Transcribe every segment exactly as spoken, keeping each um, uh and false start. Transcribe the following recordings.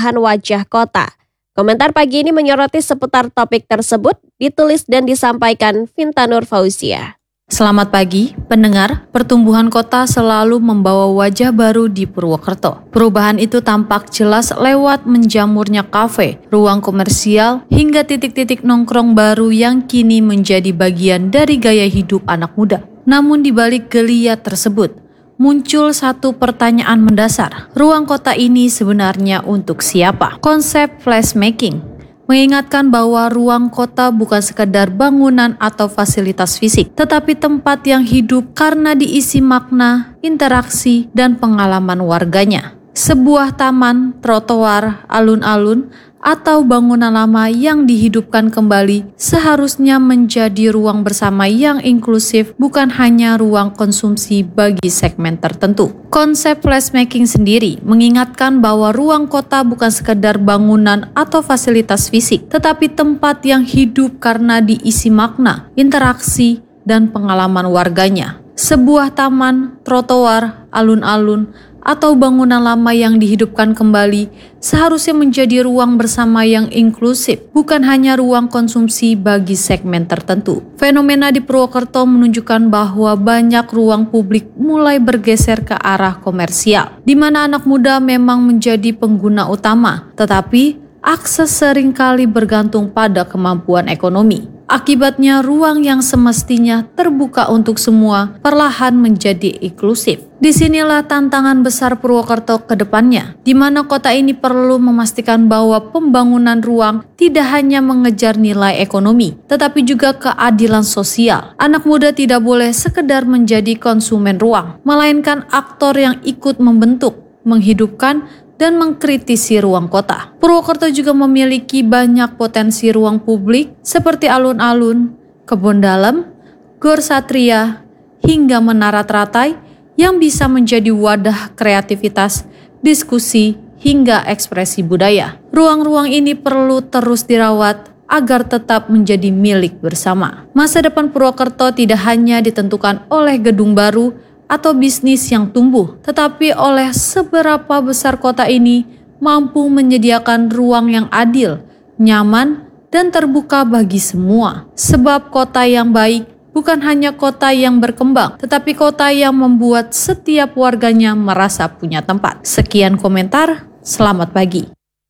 perubahan wajah kota. Komentar pagi ini menyoroti seputar topik tersebut, ditulis dan disampaikan Vinta Nur Fauzia. Selamat pagi, pendengar. Pertumbuhan kota selalu membawa wajah baru di Purwokerto. Perubahan itu tampak jelas lewat menjamurnya kafe, ruang komersial, hingga titik-titik nongkrong baru yang kini menjadi bagian dari gaya hidup anak muda. Namun di balik geliat tersebut, muncul satu pertanyaan mendasar. Ruang kota ini sebenarnya untuk siapa? Konsep placemaking mengingatkan bahwa ruang kota bukan sekedar bangunan atau fasilitas fisik, tetapi tempat yang hidup karena diisi makna, interaksi, dan pengalaman warganya. Sebuah taman, trotoar, alun-alun, atau bangunan lama yang dihidupkan kembali seharusnya menjadi ruang bersama yang inklusif, bukan hanya ruang konsumsi bagi segmen tertentu. Konsep placemaking sendiri mengingatkan bahwa ruang kota bukan sekedar bangunan atau fasilitas fisik, tetapi tempat yang hidup karena diisi makna, interaksi, dan pengalaman warganya. Sebuah taman, trotoar, alun-alun, atau bangunan lama yang dihidupkan kembali seharusnya menjadi ruang bersama yang inklusif, bukan hanya ruang konsumsi bagi segmen tertentu. Fenomena di Purwokerto menunjukkan bahwa banyak ruang publik mulai bergeser ke arah komersial, di mana anak muda memang menjadi pengguna utama, tetapi akses seringkali bergantung pada kemampuan ekonomi. Akibatnya, ruang yang semestinya terbuka untuk semua perlahan menjadi inklusif. Disinilah tantangan besar Purwokerto ke depannya, di mana kota ini perlu memastikan bahwa pembangunan ruang tidak hanya mengejar nilai ekonomi, tetapi juga keadilan sosial. Anak muda tidak boleh sekedar menjadi konsumen ruang, melainkan aktor yang ikut membentuk, menghidupkan, dan mengkritisi ruang kota. Purwokerto juga memiliki banyak potensi ruang publik seperti alun-alun, kebun dalam, Gor Satria, hingga menara teratai yang bisa menjadi wadah kreativitas, diskusi, hingga ekspresi budaya. Ruang-ruang ini perlu terus dirawat agar tetap menjadi milik bersama. Masa depan Purwokerto tidak hanya ditentukan oleh gedung baru atau bisnis yang tumbuh, tetapi oleh seberapa besar kota ini mampu menyediakan ruang yang adil, nyaman, dan terbuka bagi semua. Sebab kota yang baik bukan hanya kota yang berkembang, tetapi kota yang membuat setiap warganya merasa punya tempat. Sekian komentar, selamat pagi.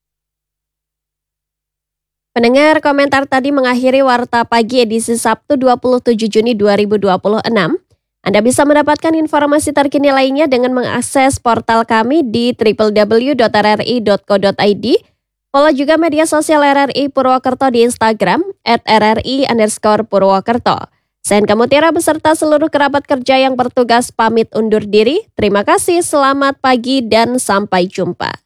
Pendengar, komentar tadi mengakhiri Warta Pagi edisi Sabtu dua puluh tujuh Juni dua ribu dua puluh enam. Anda bisa mendapatkan informasi terkini lainnya dengan mengakses portal kami di w w w dot r r i dot co dot i d. Follow juga media sosial R R I Purwokerto di Instagram at r r i underscore Purwokerto. Saya Enka Mutiara beserta seluruh kerabat kerja yang bertugas pamit undur diri. Terima kasih, selamat pagi, dan sampai jumpa.